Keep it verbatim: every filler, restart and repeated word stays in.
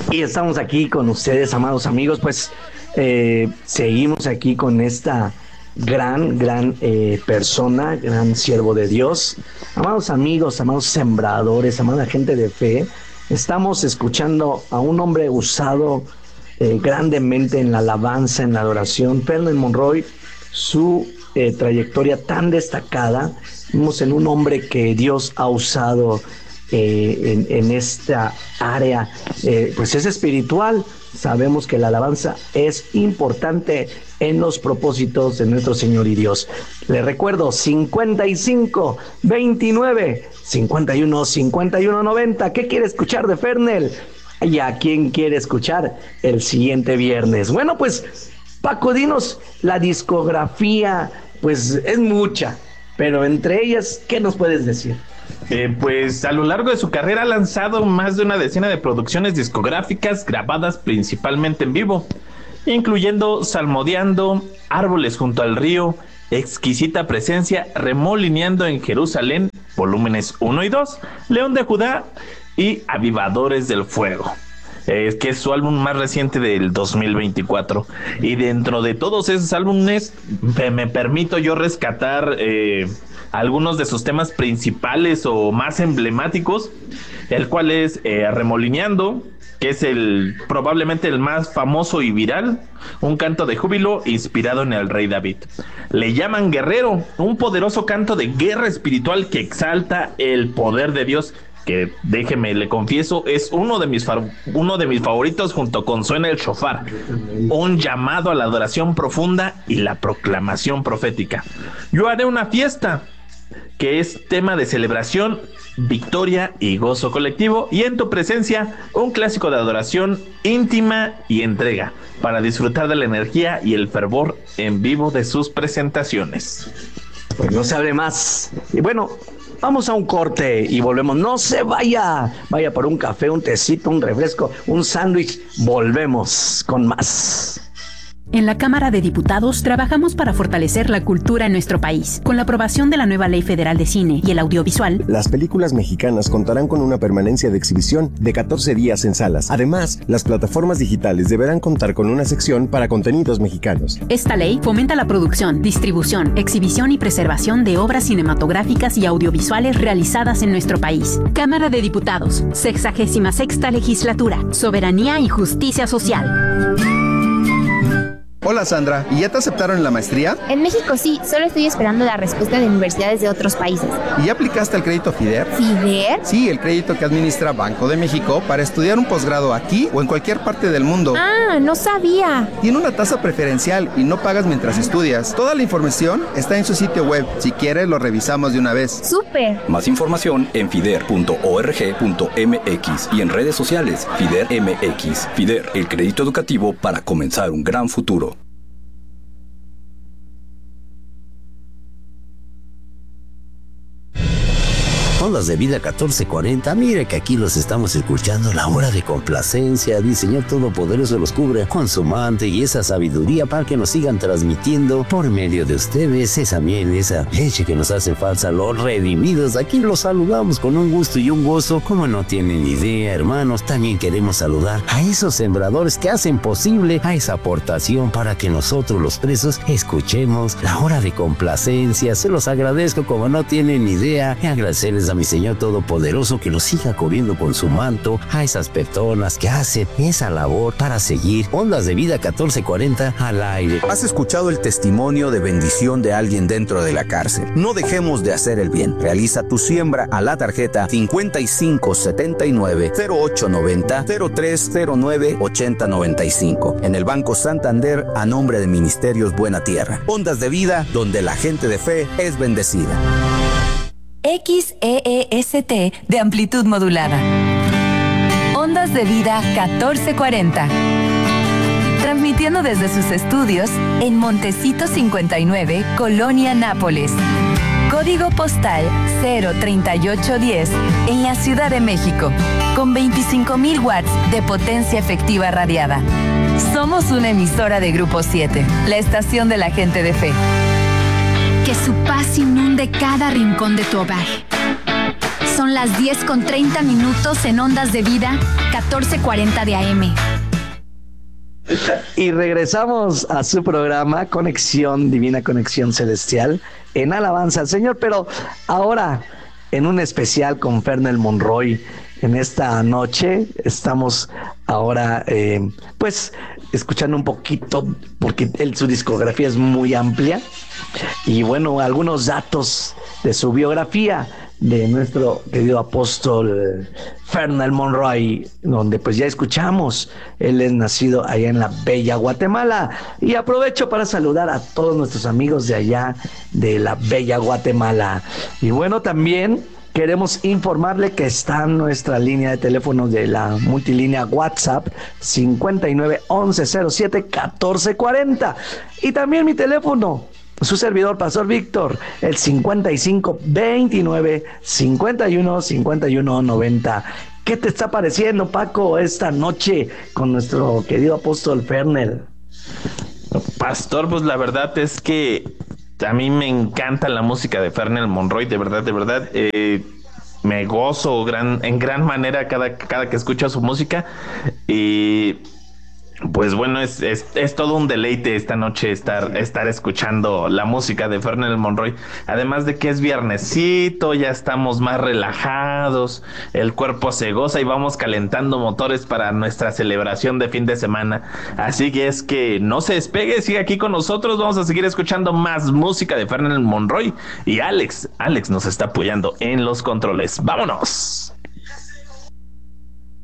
Y estamos aquí con ustedes, amados amigos, pues eh, seguimos aquí con esta gran, gran eh, persona, gran siervo de Dios. Amados amigos, amados sembradores, amada gente de fe, estamos escuchando a un hombre usado eh, grandemente en la alabanza, en la adoración, Fernel Monroy, su eh, trayectoria tan destacada. Vimos en un hombre que Dios ha usado Eh, en, en esta área, eh, pues es espiritual. Sabemos que la alabanza es importante en los propósitos de nuestro Señor y Dios. Le recuerdo, cincuenta y cinco, veintinueve, cincuenta y uno, cincuenta y uno, noventa. ¿Qué quiere escuchar de Fernel? ¿Y a quién quiere escuchar el siguiente viernes? Bueno, pues, Paco, dinos, la discografía, pues es mucha, pero entre ellas, ¿qué nos puedes decir? Eh, pues a lo largo de su carrera ha lanzado más de una decena de producciones discográficas grabadas principalmente en vivo, incluyendo Salmodiando, Árboles junto al río, Exquisita presencia, Remolineando en Jerusalén, volúmenes uno y dos, León de Judá y Avivadores del Fuego, eh, que es su álbum más reciente del dos mil veinticuatro. Y dentro de todos esos álbumes me, me permito yo rescatar eh, algunos de sus temas principales o más emblemáticos, el cual es eh, Remolineando, que es el probablemente el más famoso y viral, un canto de júbilo inspirado en el rey David. Le llaman Guerrero, un poderoso canto de guerra espiritual que exalta el poder de Dios, que déjeme le confieso es uno de mis fa- uno de mis favoritos, junto con Suena el Shofar, un llamado a la adoración profunda y la proclamación profética. Yo haré una fiesta, que es tema de celebración, victoria y gozo colectivo, y En tu presencia, un clásico de adoración íntima y entrega, para disfrutar de la energía y el fervor en vivo de sus presentaciones. Pues no se hable más. Y bueno, vamos a un corte y volvemos. No se vaya, vaya por un café, un tecito, un refresco, un sándwich. Volvemos con más. En la Cámara de Diputados trabajamos para fortalecer la cultura en nuestro país. Con la aprobación de la nueva Ley Federal de Cine y el Audiovisual, las películas mexicanas contarán con una permanencia de exhibición de catorce días en salas. Además, las plataformas digitales deberán contar con una sección para contenidos mexicanos. Esta ley fomenta la producción, distribución, exhibición y preservación de obras cinematográficas y audiovisuales realizadas en nuestro país. Cámara de Diputados, sexagésima sexta legislatura, soberanía y justicia social. Hola Sandra, ¿y ya te aceptaron en la maestría? En México sí, solo estoy esperando la respuesta de universidades de otros países. ¿Y ya aplicaste al crédito FIDER? ¿FIDER? Sí, el crédito que administra Banco de México para estudiar un posgrado aquí o en cualquier parte del mundo. Ah, no sabía. Tiene una tasa preferencial y no pagas mientras estudias. Toda la información está en su sitio web. Si quieres, lo revisamos de una vez. ¡Súper! Más información en fider punto org punto m x y en redes sociales FIDER M X. FIDER, el crédito educativo para comenzar un gran futuro. Ondas de Vida catorce cuarenta, mire que aquí los estamos escuchando, la hora de complacencia. El Señor Todopoderoso los cubre con su manto y esa sabiduría para que nos sigan transmitiendo por medio de ustedes esa miel, esa leche que nos hace falta, los redimidos. Aquí los saludamos con un gusto y un gozo, como no tienen idea, hermanos. También queremos saludar a esos sembradores que hacen posible a esa aportación para que nosotros los presos escuchemos la hora de complacencia. Se los agradezco como no tienen idea, y agradecerles a mi Señor Todopoderoso que los siga cubriendo con su manto, a esas personas que hacen esa labor para seguir Ondas de Vida catorce cuarenta al aire. ¿Has escuchado el testimonio de bendición de alguien dentro de la cárcel? No dejemos de hacer el bien. Realiza tu siembra a la tarjeta cincuenta y cinco setenta y nueve cero ocho noventa cero tres cero nueve ochenta noventa y cinco en el Banco Santander a nombre de Ministerios Buena Tierra. Ondas de Vida, donde la gente de fe es bendecida. X E E S T de amplitud modulada. Ondas de Vida catorce cuarenta. Transmitiendo desde sus estudios en Montecito cincuenta y nueve, Colonia Nápoles. Código postal cero treinta y ocho diez en la Ciudad de México, con veinticinco mil watts de potencia efectiva radiada. Somos una emisora de Grupo siete, la estación de la gente de fe. Que su paz inunde cada rincón de tu hogar. Son las diez con treinta minutos en Ondas de Vida, catorce cuarenta de A M. Y regresamos a su programa Conexión Divina, Conexión Celestial, en alabanza al Señor, pero ahora en un especial con Fernel Monroy. En esta noche estamos ahora eh, pues escuchando un poquito, porque él, su discografía es muy amplia, y bueno, algunos datos de su biografía de nuestro querido apóstol Fernel Monroy, donde pues ya escuchamos, él es nacido allá en la bella Guatemala, y aprovecho para saludar a todos nuestros amigos de allá de la bella Guatemala. Y bueno, también queremos informarle que está nuestra línea de teléfono de la multilínea WhatsApp cincuenta y nueve once cero siete catorce cuarenta, y también mi teléfono, su servidor Pastor Víctor, el cincuenta y cinco veintinueve cincuenta y uno cincuenta y uno noventa. ¿Qué te está pareciendo, Paco, esta noche con nuestro querido apóstol Fernel? Pastor, pues la verdad es que a mí me encanta la música de Fernel Monroy, de verdad, de verdad. Eh, me gozo gran, en gran manera cada, cada que escucho su música. Y pues bueno, es, es, es todo un deleite esta noche estar, estar escuchando la música de Fernel Monroy. Además de que es viernesito, ya estamos más relajados, el cuerpo se goza y vamos calentando motores para nuestra celebración de fin de semana. Así que es que no se despegue, sigue aquí con nosotros, vamos a seguir escuchando más música de Fernel Monroy. Y Alex, Alex nos está apoyando en los controles. ¡Vámonos!